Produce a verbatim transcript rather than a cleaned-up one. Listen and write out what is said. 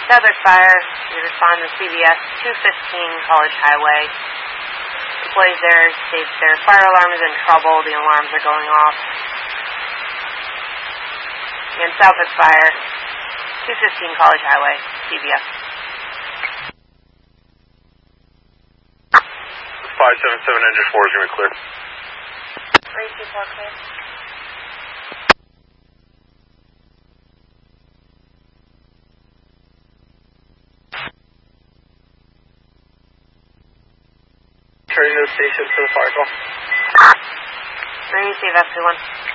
Southwest Fire, we respond to C B S two fifteen College Highway. Employees there state their fire alarm is in trouble. The alarms are going off. And Southwest Fire, two fifteen College Highway, C B S. five seven seven engine four is going to be clear. three two four clear. Radio station for the fire call. Radio Save F two one.